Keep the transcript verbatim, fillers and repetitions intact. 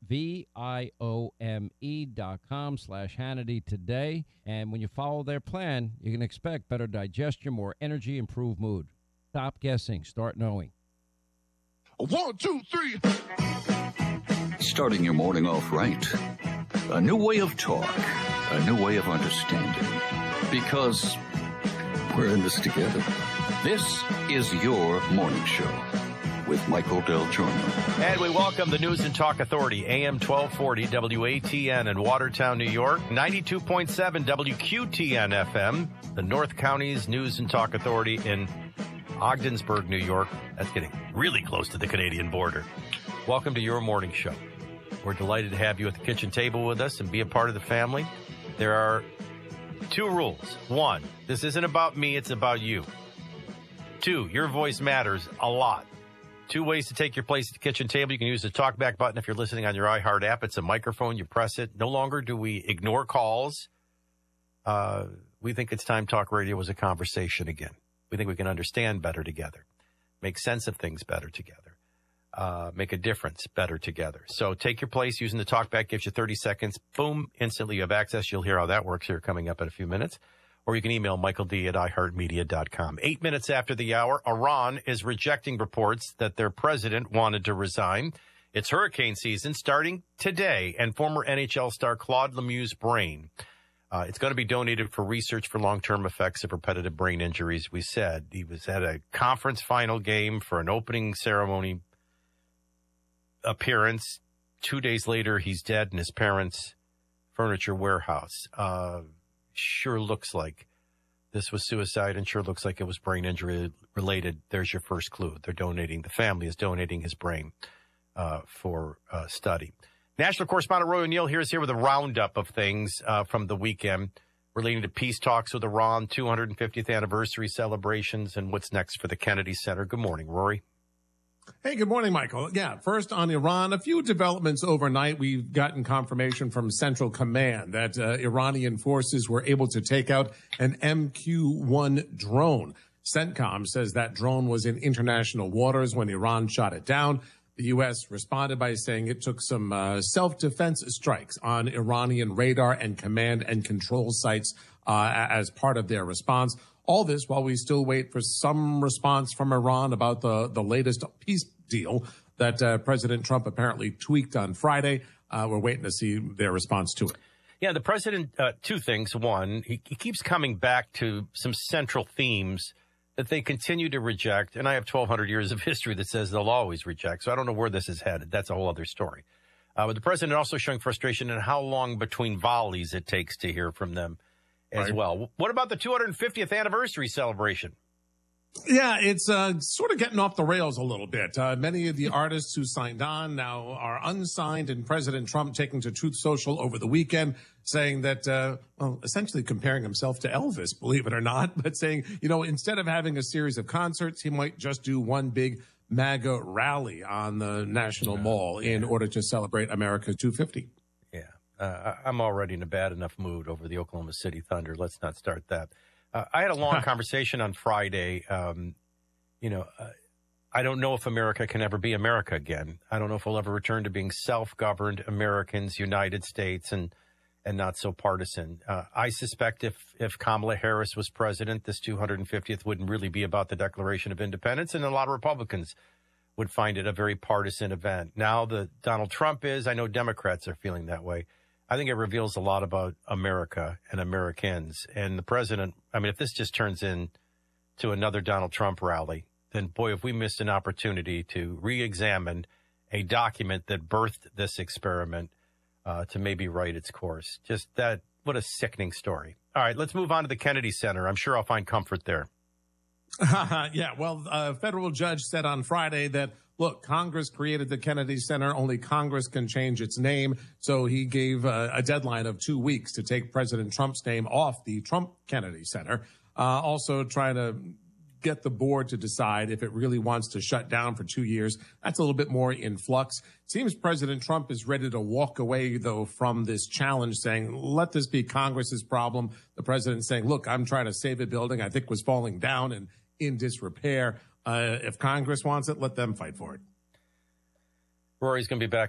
V I O M E dot com slash Hannity today. And when you follow their plan, you can expect better digestion, more energy, improved mood. Stop guessing. Start knowing. One, two, three. Starting your morning off right. A new way of talk. A new way of understanding. Because we're in this together. This is your morning show with Michael Del Giorno. And we welcome the News and Talk Authority, A M twelve forty W A T N in Watertown, New York, ninety-two point seven W Q T N F M, the North Counties News and Talk Authority in Ogdensburg, New York. That's getting really close to the Canadian border. Welcome to your morning show. We're delighted to have you at the kitchen table with us and be a part of the family. There are two rules. One, this isn't about me, it's about you. Two, your voice matters a lot. Two ways to take your place at the kitchen table. You can use the talkback button if you're listening on your iHeart app. It's a microphone. You press it. No longer do we ignore calls. Uh, we think it's time talk radio was a conversation again. We think we can understand better together, make sense of things better together, uh, make a difference better together. So take your place using the talkback. Gives you thirty seconds. Boom. Instantly you have access. You'll hear how that works here coming up in a few minutes. Or you can email Michael D at i heart media dot com. Eight minutes after the hour, Iran is rejecting reports that their president wanted to resign. It's hurricane season starting today, and former N H L star Claude Lemieux's brain. Uh, it's going to be donated for research for long-term effects of repetitive brain injuries, we said. He was at a conference final game for an opening ceremony appearance. Two days later, he's dead in his parents' furniture warehouse. Uh, sure looks like this was suicide and sure looks like it was brain injury related. There's your first clue. They're donating, the family is donating his brain uh, for uh, study. National correspondent Roy O'Neill here is here with a roundup of things uh, from the weekend relating to peace talks with Iran, two hundred fiftieth anniversary celebrations, and what's next for the Kennedy Center. Good morning, Rory. Hey, good morning, Michael. Yeah, first on Iran, a few developments overnight. We've gotten confirmation from Central Command that uh, Iranian forces were able to take out an M Q one drone. CENTCOM says that drone was in international waters when Iran shot it down. The U S responded by saying it took some uh, self-defense strikes on Iranian radar and command and control sites uh, as part of their response. All this while we still wait for some response from Iran about the, the latest peace deal that uh, President Trump apparently tweaked on Friday. Uh, we're waiting to see their response to it. Yeah, the president, uh, two things. One, he, he keeps coming back to some central themes that they continue to reject. And I have twelve hundred years of history that says they'll always reject. So I don't know where this is headed. That's a whole other story. Uh, but the president also showing frustration in how long between volleys it takes to hear from them as Right. well. What about the two hundred fiftieth anniversary celebration? Yeah, it's uh, sort of getting off the rails a little bit. Uh, many of the artists who signed on now are unsigned, and President Trump taking to Truth Social over the weekend saying that, uh, well, essentially comparing himself to Elvis, believe it or not, but saying, you know, instead of having a series of concerts, he might just do one big MAGA rally on the National Yeah. Mall in Yeah. order to celebrate America two fifty. Yeah, uh, I- I'm already in a bad enough mood over the Oklahoma City Thunder. Let's not start that. Uh, I had a long conversation on Friday. Um, you know, uh, I don't know if America can ever be America again. I don't know if we'll ever return to being self-governed Americans, United States, and and not so partisan. Uh, I suspect if, if Kamala Harris was president, this two hundred fiftieth wouldn't really be about the Declaration of Independence, and a lot of Republicans would find it a very partisan event. Now that Donald Trump is, I know Democrats are feeling that way. I think it reveals a lot about America and Americans. And the president, I mean, if this just turns into another Donald Trump rally, then boy, if we missed an opportunity to re-examine a document that birthed this experiment uh, to maybe right its course. Just that, what a sickening story. All right, let's move on to the Kennedy Center. I'm sure I'll find comfort there. Yeah, well, a federal judge said on Friday that, look, Congress created the Kennedy Center. Only Congress can change its name. So he gave uh, a deadline of two weeks to take President Trump's name off the Trump Kennedy Center. Uh, also trying to get the board to decide if it really wants to shut down for two years. That's a little bit more in flux. Seems President Trump is ready to walk away, though, from this challenge, saying, let this be Congress's problem. The president saying, look, I'm trying to save a building I think was falling down and in disrepair. Uh, if Congress wants it, let them fight for it. Rory's going to be back